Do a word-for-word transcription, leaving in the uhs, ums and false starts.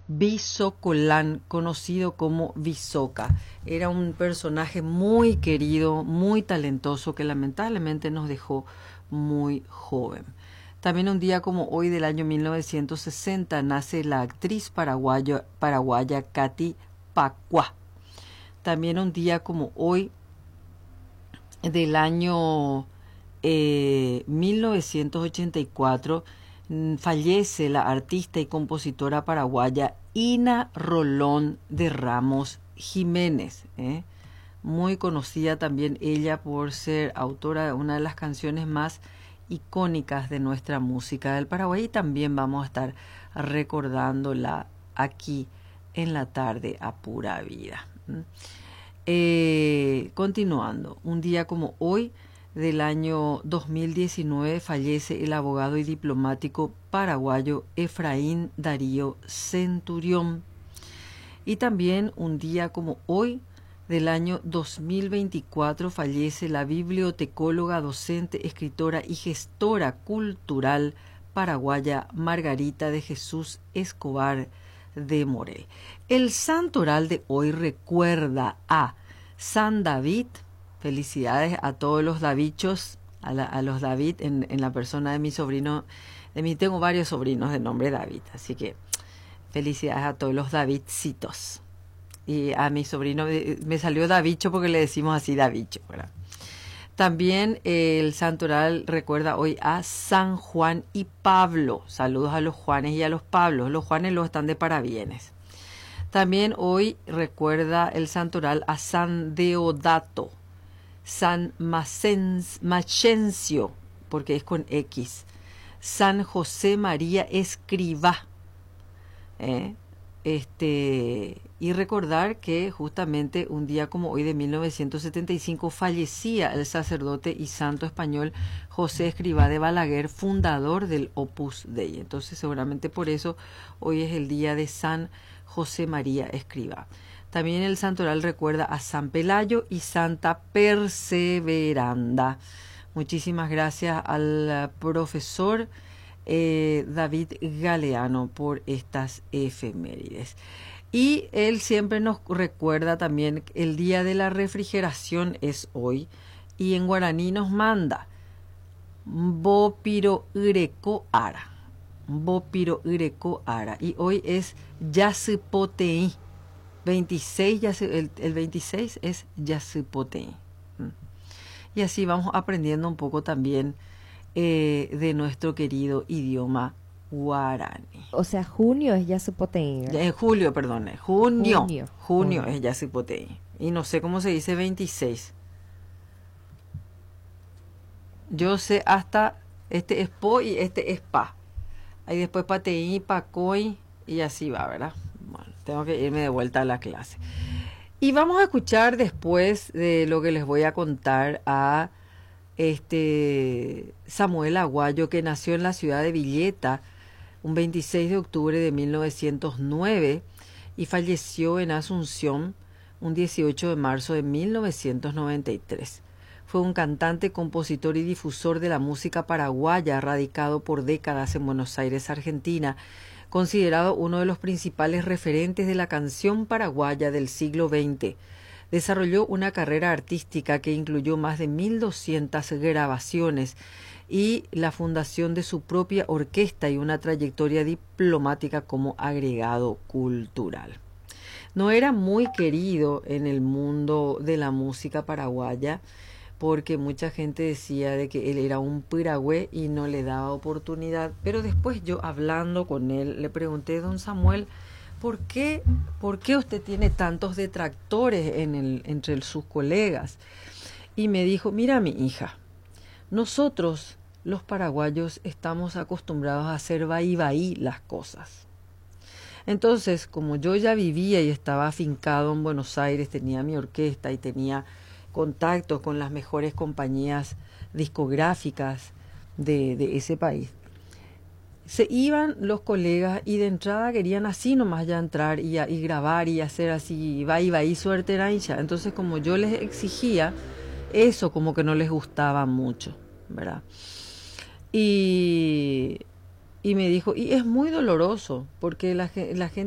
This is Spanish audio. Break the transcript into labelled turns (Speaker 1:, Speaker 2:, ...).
Speaker 1: Bisocolán, conocido como Bisoca. Era un personaje muy querido, muy talentoso, que lamentablemente nos dejó muy joven. También un día como hoy del año mil novecientos sesenta nace la actriz paraguaya, paraguaya Katy Pacua. También un día como hoy del año eh, mil novecientos ochenta y cuatro fallece la artista y compositora paraguaya Ina Rolón de Ramos Jiménez, ¿eh? Muy conocida también ella por ser autora de una de las canciones más icónicas de nuestra música del Paraguay, y también vamos a estar recordándola aquí en la tarde a pura vida. Eh, continuando, un día como hoy del año dos mil diecinueve fallece el abogado y diplomático paraguayo Efraín Darío Centurión. Y también un día como hoy del año dos mil veinticuatro fallece la bibliotecóloga, docente, escritora y gestora cultural paraguaya Margarita de Jesús Escobar de Morel. El santoral de hoy recuerda a San David. Felicidades a todos los Davichos, a, la, a los David en, en la persona de mi sobrino. De mí tengo varios sobrinos de nombre David, así que felicidades a todos los Davidcitos. Y a mi sobrino me salió Davicho porque le decimos así Davicho, ¿verdad? También eh, el santoral recuerda hoy a San Juan y Pablo. Saludos a los Juanes y a los Pablos. Los Juanes los están de parabienes. También hoy recuerda el santoral a San Deodato, San Maxencio, porque es con X, San José María Escrivá. ¿Eh? Este, y recordar que justamente un día como hoy de mil novecientos setenta y cinco fallecía el sacerdote y santo español José Escrivá de Balaguer, fundador del Opus Dei. Entonces seguramente por eso hoy es el día de San José María Escrivá. También el santoral recuerda a San Pelayo y Santa Perseveranda. Muchísimas gracias al profesor Eh, David Galeano por estas efemérides. Y él siempre nos recuerda también que el día de la refrigeración es hoy, y en guaraní nos manda Bopiro Greco Ara. Bopiro Greco Ara. Y hoy es Yasipoteí. veintiséis, el, el veintiséis es Yasipoteí. Y así vamos aprendiendo un poco también Eh, de nuestro querido idioma guaraní.
Speaker 2: O sea, junio es Yasipoteí.
Speaker 1: En julio, perdón, junio.
Speaker 2: Junio,
Speaker 1: Junio
Speaker 2: junio.
Speaker 1: es Yasipoteí. Y no sé cómo se dice veintiséis. Yo sé hasta este es po y este es pa. Ahí después pateí, pacoy y así va, ¿verdad? Bueno, tengo que irme de vuelta a la clase. Y vamos a escuchar después de lo que les voy a contar a Este Samuel Aguayo, que nació en la ciudad de Villeta un veintiséis de octubre de mil novecientos nueve y falleció en Asunción un dieciocho de marzo de mil novecientos noventa y tres. Fue un cantante, compositor y difusor de la música paraguaya, radicado por décadas en Buenos Aires, Argentina, considerado uno de los principales referentes de la canción paraguaya del siglo veinte. Desarrolló una carrera artística que incluyó más de mil doscientas grabaciones y la fundación de su propia orquesta y una trayectoria diplomática como agregado cultural. No era muy querido en el mundo de la música paraguaya porque mucha gente decía de que él era un piragüe y no le daba oportunidad, pero después yo hablando con él le pregunté: don Samuel, ¿Por qué, ¿Por qué usted tiene tantos detractores en el, entre el, sus colegas? Y me dijo: mira, mi hija, nosotros los paraguayos estamos acostumbrados a hacer vaí vaí las cosas. Entonces, como yo ya vivía y estaba afincado en Buenos Aires, tenía mi orquesta y tenía contactos con las mejores compañías discográficas de, de ese país, se iban los colegas y de entrada querían así nomás ya entrar y, a, y grabar y hacer así, va y va y suerte rancha. Entonces, como yo les exigía, eso como que no les gustaba mucho, ¿verdad? Y, y me dijo, y es muy doloroso porque la, la gente